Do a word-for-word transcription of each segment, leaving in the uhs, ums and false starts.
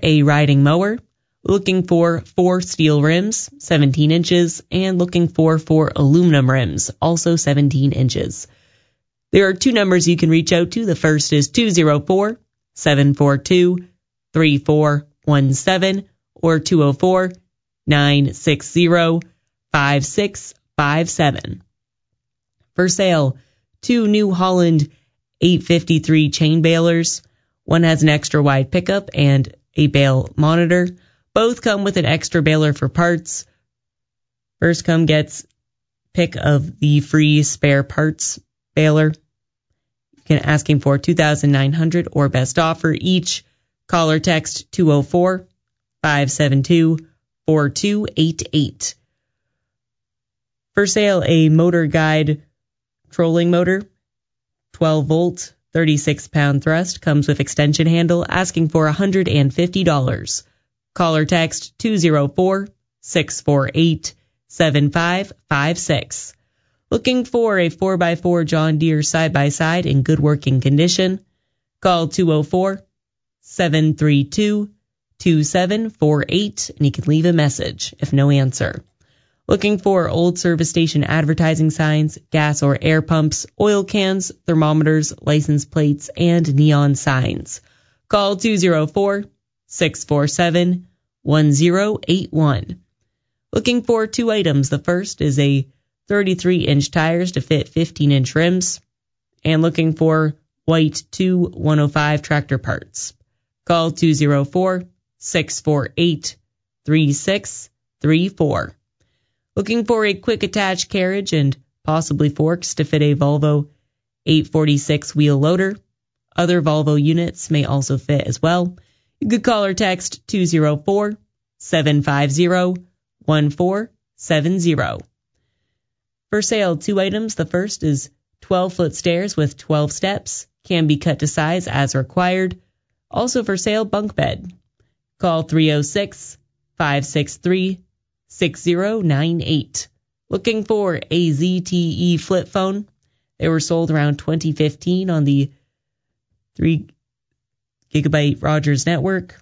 a riding mower, looking for four steel rims, seventeen inches, and looking for four aluminum rims, also seventeen inches. There are two numbers you can reach out to. The first is two oh four, seven four two, three four one seven or two oh four, nine six zero, five six five seven. For sale, two New Holland eight fifty-three chain balers. One has an extra wide pickup and a bale monitor. Both come with an extra baler for parts. First come gets pick of the free spare parts baler. You can asking for two thousand nine hundred dollars or best offer each. Call or text two oh four, five seven two, four two eight eight. For sale, a Motor Guide trolling motor, twelve volt, thirty-six pound thrust, comes with extension handle, asking for one hundred fifty dollars. Call or text two oh four, six four eight, seven five five six. Looking for a four by four John Deere side-by-side in good working condition? Call two oh four, seven three two, two seven four eight and you can leave a message if no answer. Looking for old service station advertising signs, gas or air pumps, oil cans, thermometers, license plates, and neon signs? Call two oh four, six four seven, one oh eight one. Looking for two items. The first is a thirty-three inch tires to fit fifteen inch rims, and looking for white two one oh five tractor parts. Call two oh four, six four eight, three six three four. Looking for a quick attach carriage and possibly forks to fit a Volvo eight forty-six wheel loader. Other Volvo units may also fit as well. You could call or text two oh four, seven five zero, one four seven zero. For sale, two items. The first is twelve foot stairs with twelve steps. Can be cut to size as required. Also for sale, bunk bed. Call three oh six, five six three, six oh nine eight. Looking for a Z T E flip phone. They were sold around twenty fifteen on the three gigabyte Rogers network,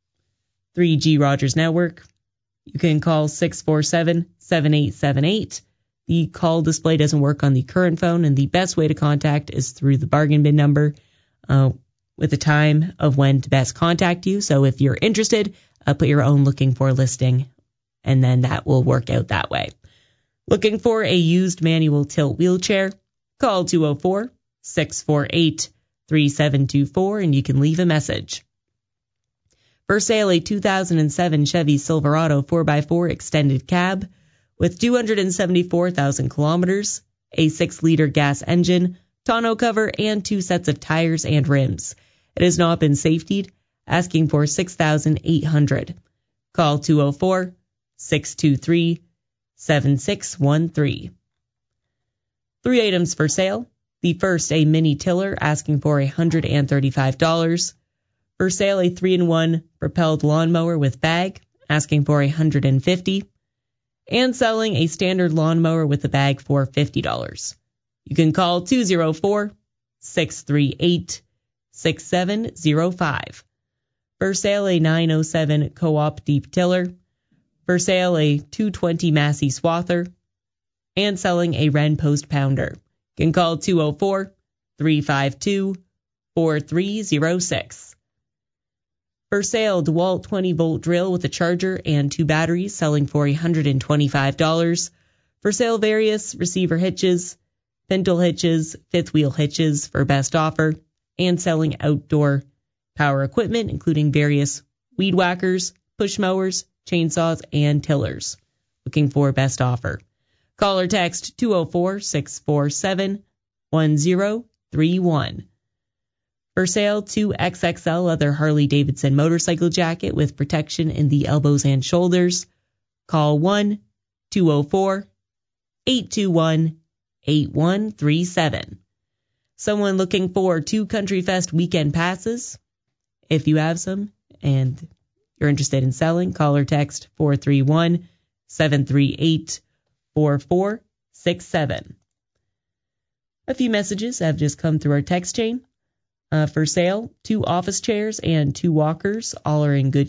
three G Rogers network. You can call six four seven, seven eight seven eight. The call display doesn't work on the current phone, and the best way to contact is through the bargain bin number uh, with the time of when to best contact you. So if you're interested, uh, put your own looking for listing, and then that will work out that way. Looking for a used manual tilt wheelchair? Call two oh four, six four eight, three seven two four and you can leave a message. For sale, a two thousand seven Chevy Silverado four by four extended cab with two hundred seventy-four thousand kilometers, a six liter gas engine, tonneau cover, and two sets of tires and rims. It has not been safetied, asking for six thousand eight hundred dollars. Call two oh four, six two three, seven six one three. Three items for sale. The first, a mini tiller, asking for one hundred thirty-five dollars. For sale, a three in one propelled lawnmower with bag, asking for one hundred fifty dollars. And selling a standard lawnmower with a bag for fifty dollars. You can call two oh four, six three eight, six seven oh five. For sale, a nine oh seven Co-op deep tiller. For sale, a two twenty Massey swather. And selling a Wren post pounder. You can call two oh four, three five two, four three oh six. For sale, DeWalt twenty volt drill with a charger and two batteries, selling for one hundred twenty-five dollars. For sale, various receiver hitches, pintle hitches, fifth wheel hitches for best offer, and selling outdoor power equipment, including various weed whackers, push mowers, chainsaws, and tillers. Looking for best offer. Call or text two oh four, six four seven, one oh three one. For sale, two X X L leather Harley-Davidson motorcycle jacket with protection in the elbows and shoulders. Call one, two oh four, eight two one, eight one three seven. Someone looking for two Country Fest weekend passes? If you have some and you're interested in selling, call or text four three one, seven three eight, four four six seven. A few messages have just come through our text chain. Uh, for sale, two office chairs and two walkers, all are in good